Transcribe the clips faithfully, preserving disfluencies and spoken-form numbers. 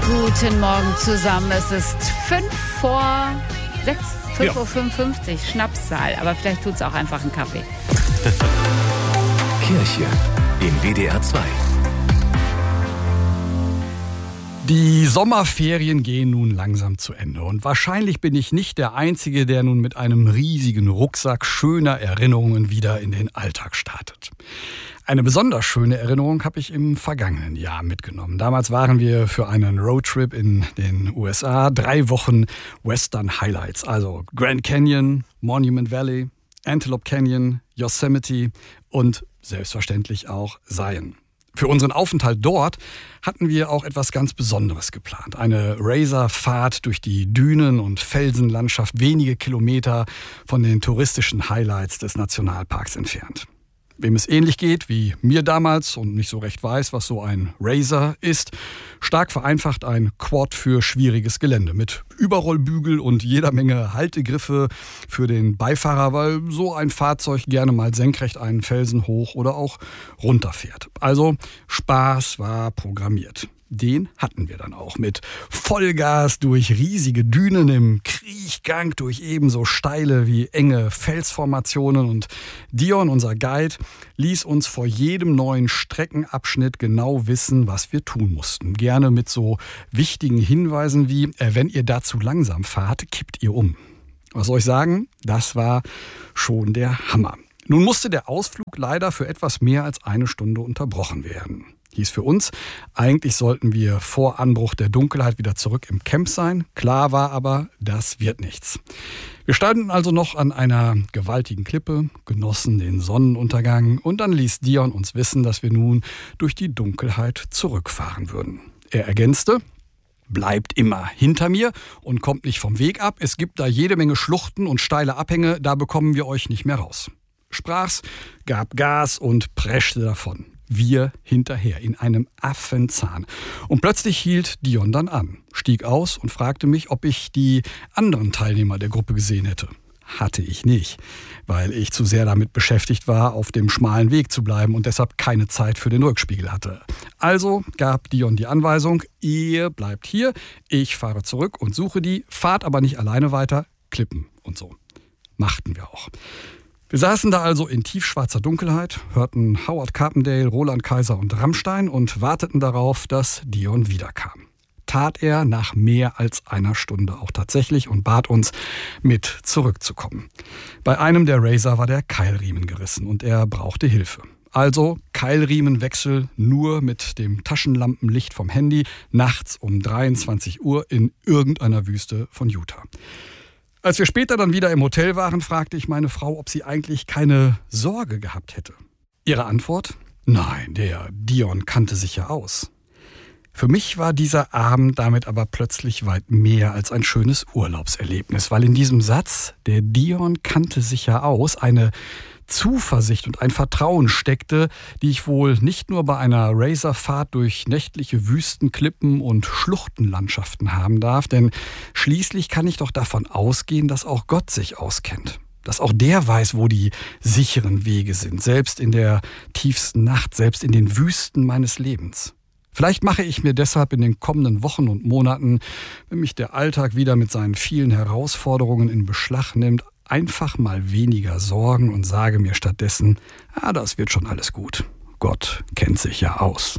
Guten Morgen zusammen. Es ist fünf vor sechs, fünf Uhr fünfundfünfzig, Schnapszahl. Aber vielleicht tut es auch einfach einen Kaffee. Kirche in W D R zwei. Die Sommerferien gehen nun langsam zu Ende und wahrscheinlich bin ich nicht der Einzige, der nun mit einem riesigen Rucksack schöner Erinnerungen wieder in den Alltag startet. Eine besonders schöne Erinnerung habe ich im vergangenen Jahr mitgenommen. Damals waren wir für einen Roadtrip in den U S A, drei Wochen Western Highlights, also Grand Canyon, Monument Valley, Antelope Canyon, Yosemite und selbstverständlich auch Zion. Für unseren Aufenthalt dort hatten wir auch etwas ganz Besonderes geplant. Eine Razor-Fahrt durch die Dünen- und Felsenlandschaft wenige Kilometer von den touristischen Highlights des Nationalparks entfernt. Wem es ähnlich geht wie mir damals und nicht so recht weiß, was so ein Razor ist, stark vereinfacht ein Quad für schwieriges Gelände mit Überrollbügel und jeder Menge Haltegriffe für den Beifahrer, weil so ein Fahrzeug gerne mal senkrecht einen Felsen hoch oder auch runterfährt. Also Spaß war programmiert. Den hatten wir dann auch mit Vollgas durch riesige Dünen im Kriechgang, durch ebenso steile wie enge Felsformationen. Und Dion, unser Guide, ließ uns vor jedem neuen Streckenabschnitt genau wissen, was wir tun mussten. Gerne mit so wichtigen Hinweisen wie, äh, wenn ihr da zu langsam fahrt, kippt ihr um. Was soll ich sagen? Das war schon der Hammer. Nun musste der Ausflug leider für etwas mehr als eine Stunde unterbrochen werden. Hieß für uns, eigentlich sollten wir vor Anbruch der Dunkelheit wieder zurück im Camp sein. Klar war aber, das wird nichts. Wir standen also noch an einer gewaltigen Klippe, genossen den Sonnenuntergang und dann ließ Dion uns wissen, dass wir nun durch die Dunkelheit zurückfahren würden. Er ergänzte: Bleibt immer hinter mir und kommt nicht vom Weg ab. Es gibt da jede Menge Schluchten und steile Abhänge, da bekommen wir euch nicht mehr raus. Sprach's, gab Gas und preschte davon. Wir hinterher in einem Affenzahn. Und plötzlich hielt Dion dann an, stieg aus und fragte mich, ob ich die anderen Teilnehmer der Gruppe gesehen hätte. Hatte ich nicht, weil ich zu sehr damit beschäftigt war, auf dem schmalen Weg zu bleiben und deshalb keine Zeit für den Rückspiegel hatte. Also gab Dion die Anweisung, ihr bleibt hier, ich fahre zurück und suche die, fahrt aber nicht alleine weiter, Klippen und so. Machten wir auch. Wir saßen da also in tiefschwarzer Dunkelheit, hörten Howard Carpendale, Roland Kaiser und Rammstein und warteten darauf, dass Dion wiederkam. Tat er nach mehr als einer Stunde auch tatsächlich und bat uns, mit zurückzukommen. Bei einem der Razor war der Keilriemen gerissen und er brauchte Hilfe. Also Keilriemenwechsel nur mit dem Taschenlampenlicht vom Handy, nachts um dreiundzwanzig Uhr in irgendeiner Wüste von Utah. Als wir später dann wieder im Hotel waren, fragte ich meine Frau, ob sie eigentlich keine Sorge gehabt hätte. Ihre Antwort? Nein, der Dion kannte sich ja aus. Für mich war dieser Abend damit aber plötzlich weit mehr als ein schönes Urlaubserlebnis, weil in diesem Satz, der Dion kannte sich ja aus, eine Zuversicht und ein Vertrauen steckte, die ich wohl nicht nur bei einer Razorfahrt durch nächtliche Wüstenklippen und Schluchtenlandschaften haben darf, denn schließlich kann ich doch davon ausgehen, dass auch Gott sich auskennt. Dass auch der weiß, wo die sicheren Wege sind, selbst in der tiefsten Nacht, selbst in den Wüsten meines Lebens. Vielleicht mache ich mir deshalb in den kommenden Wochen und Monaten, wenn mich der Alltag wieder mit seinen vielen Herausforderungen in Beschlag nimmt, einfach mal weniger Sorgen und sage mir stattdessen, ah, das wird schon alles gut. Gott kennt sich ja aus.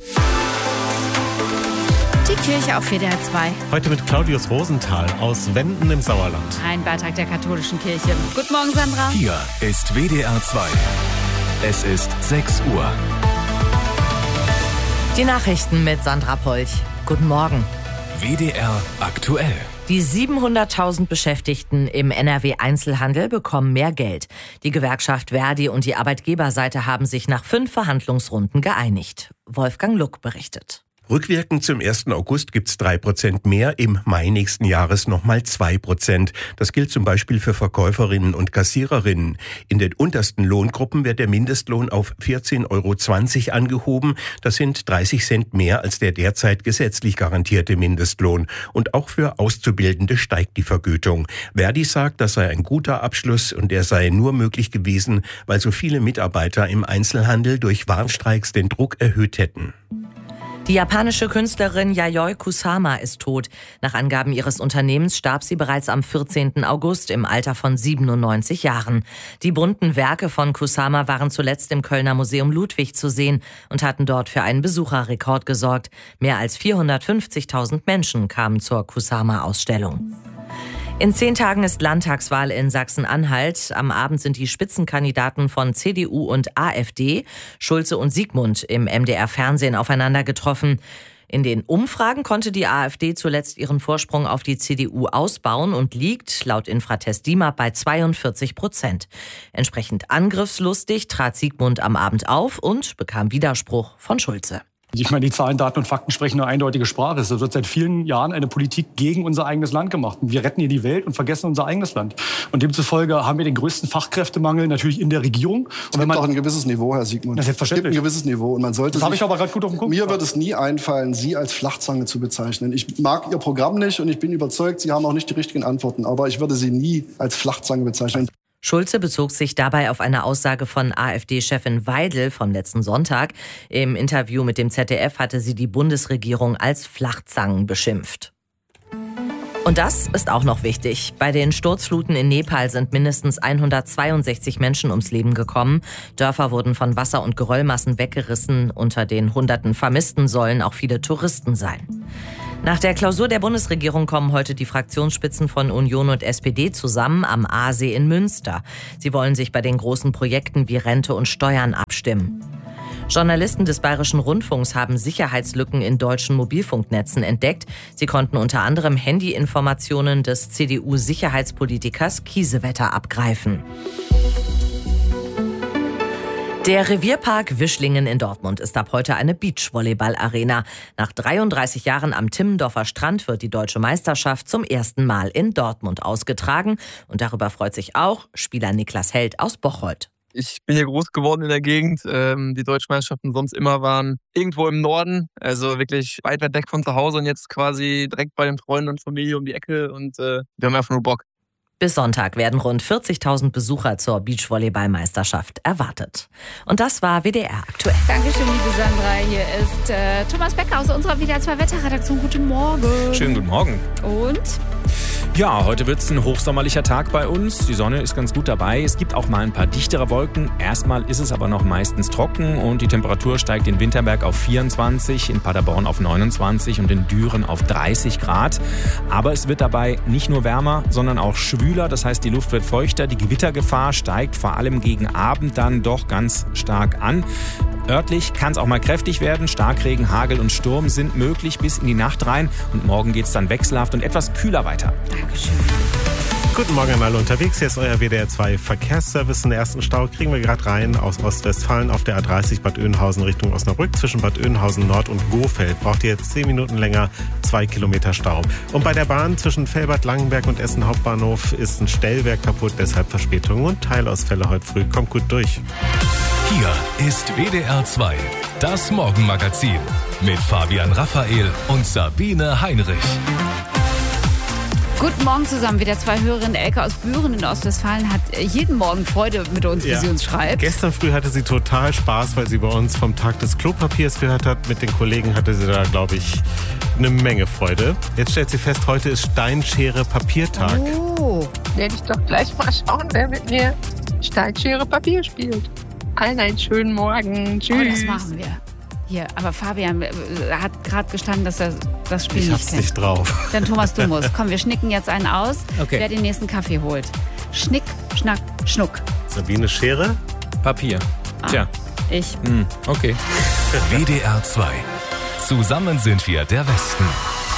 Die Kirche auf W D R zwei. Heute mit Claudius Rosenthal aus Wenden im Sauerland. Ein Beitrag der katholischen Kirche. Guten Morgen, Sandra. Hier ist W D R zwei. Es ist sechs Uhr. Die Nachrichten mit Sandra Polch. Guten Morgen. W D R aktuell. Die siebenhunderttausend Beschäftigten im N R W-Einzelhandel bekommen mehr Geld. Die Gewerkschaft Verdi und die Arbeitgeberseite haben sich nach fünf Verhandlungsrunden geeinigt. Wolfgang Luck berichtet. Rückwirkend zum ersten August gibt's drei Prozent mehr, im Mai nächsten Jahres nochmal zwei Prozent. Das gilt zum Beispiel für Verkäuferinnen und Kassiererinnen. In den untersten Lohngruppen wird der Mindestlohn auf vierzehn Euro zwanzig angehoben. Das sind dreißig Cent mehr als der derzeit gesetzlich garantierte Mindestlohn. Und auch für Auszubildende steigt die Vergütung. Verdi sagt, das sei ein guter Abschluss und der sei nur möglich gewesen, weil so viele Mitarbeiter im Einzelhandel durch Warnstreiks den Druck erhöht hätten. Die japanische Künstlerin Yayoi Kusama ist tot. Nach Angaben ihres Unternehmens starb sie bereits am vierzehnten August im Alter von siebenundneunzig Jahren. Die bunten Werke von Kusama waren zuletzt im Kölner Museum Ludwig zu sehen und hatten dort für einen Besucherrekord gesorgt. Mehr als vierhundertfünfzigtausend Menschen kamen zur Kusama-Ausstellung. In zehn Tagen ist Landtagswahl in Sachsen-Anhalt. Am Abend sind die Spitzenkandidaten von C D U und AfD, Schulze und Siegmund, im M D R-Fernsehen aufeinander getroffen. In den Umfragen konnte die AfD zuletzt ihren Vorsprung auf die C D U ausbauen und liegt laut Infratest DIMAP bei zweiundvierzig Prozent. Entsprechend angriffslustig trat Siegmund am Abend auf und bekam Widerspruch von Schulze. Ich meine, die Zahlen, Daten und Fakten sprechen eine eindeutige Sprache. Es wird seit vielen Jahren eine Politik gegen unser eigenes Land gemacht. Wir retten hier die Welt und vergessen unser eigenes Land. Und demzufolge haben wir den größten Fachkräftemangel natürlich in der Regierung. Es gibt auch ein gewisses Niveau, Herr Siegmund. Das es gibt ein gewisses Niveau. Und man sollte das habe ich aber gerade gut auf dem Kopf. Mir wird es nie einfallen, Sie als Flachzange zu bezeichnen. Ich mag Ihr Programm nicht und ich bin überzeugt, Sie haben auch nicht die richtigen Antworten. Aber ich würde Sie nie als Flachzange bezeichnen. Schulze bezog sich dabei auf eine Aussage von AfD-Chefin Weidel vom letzten Sonntag. Im Interview mit dem Z D F hatte sie die Bundesregierung als Flachzangen beschimpft. Und das ist auch noch wichtig. Bei den Sturzfluten in Nepal sind mindestens hundertzweiundsechzig Menschen ums Leben gekommen. Dörfer wurden von Wasser- und Geröllmassen weggerissen. Unter den hunderten Vermissten sollen auch viele Touristen sein. Nach der Klausur der Bundesregierung kommen heute die Fraktionsspitzen von Union und S P D zusammen am Aasee in Münster. Sie wollen sich bei den großen Projekten wie Rente und Steuern abstimmen. Journalisten des Bayerischen Rundfunks haben Sicherheitslücken in deutschen Mobilfunknetzen entdeckt. Sie konnten unter anderem Handyinformationen des C D U-Sicherheitspolitikers Kiesewetter abgreifen. Der Revierpark Wischlingen in Dortmund ist ab heute eine Beachvolleyball-Arena. Nach dreiunddreißig Jahren am Timmendorfer Strand wird die deutsche Meisterschaft zum ersten Mal in Dortmund ausgetragen. Und darüber freut sich auch Spieler Niklas Held aus Bocholt. Ich bin hier groß geworden in der Gegend. Die deutschen Meisterschaften sonst immer waren irgendwo im Norden, also wirklich weit, weit weg von zu Hause und jetzt quasi direkt bei den Freunden und Familie um die Ecke und äh, wir haben einfach nur Bock. Bis Sonntag werden rund vierzigtausend Besucher zur Beachvolleyball-Meisterschaft erwartet. Und das war W D R aktuell. Dankeschön, liebe Sandra. Hier ist äh, Thomas Becker aus unserer W D R zwei Wetterredaktion. Guten Morgen. Schönen guten Morgen. Und? Ja, heute wird es ein hochsommerlicher Tag bei uns. Die Sonne ist ganz gut dabei. Es gibt auch mal ein paar dichtere Wolken. Erstmal ist es aber noch meistens trocken und die Temperatur steigt in Winterberg auf vierundzwanzig, in Paderborn auf neunundzwanzig und in Düren auf dreißig Grad. Aber es wird dabei nicht nur wärmer, sondern auch schwüler. Das heißt, die Luft wird feuchter. Die Gewittergefahr steigt vor allem gegen Abend dann doch ganz stark an. Örtlich kann es auch mal kräftig werden. Starkregen, Hagel und Sturm sind möglich bis in die Nacht rein. Und morgen geht es dann wechselhaft und etwas kühler weiter. Dankeschön. Guten Morgen einmal unterwegs. Hier ist euer W D R zwei Verkehrsservice. Den ersten Stau kriegen wir gerade rein aus Ostwestfalen auf der A dreißig Bad Oeynhausen Richtung Osnabrück. Zwischen Bad Oeynhausen Nord und Gohfeld braucht ihr jetzt zehn Minuten länger, zwei Kilometer Stau. Und bei der Bahn zwischen Velbad, Langenberg und Essen Hauptbahnhof ist ein Stellwerk kaputt, deshalb Verspätung und Teilausfälle heute früh. Kommt gut durch. Hier ist W D R zwei, das Morgenmagazin mit Fabian Raphael und Sabine Heinrich. Guten Morgen zusammen. Wieder zwei Hörerinnen. Elke aus Büren in Ostwestfalen hat jeden Morgen Freude mit uns, wie ja. sie uns schreibt. Gestern früh hatte sie total Spaß, weil sie bei uns vom Tag des Klopapiers gehört hat. Mit den Kollegen hatte sie da, glaube ich, eine Menge Freude. Jetzt stellt sie fest, heute ist Steinschere-Papiertag. Oh. Werde ich doch gleich mal schauen, wer mit mir Steinschere-Papier spielt. Allen einen schönen Morgen. Tschüss. Oh, das machen wir. Hier, aber Fabian hat gerade gestanden, dass er das Spiel ich nicht hab's kennt. nicht drauf. Dann Thomas, du musst. Komm, wir schnicken jetzt einen aus, okay. Wer den nächsten Kaffee holt. Schnick, schnack, schnuck. Sabine, Schere? Papier. Ah, Tja. Ich. Hm, okay. W D R zwei. Zusammen sind wir der Westen.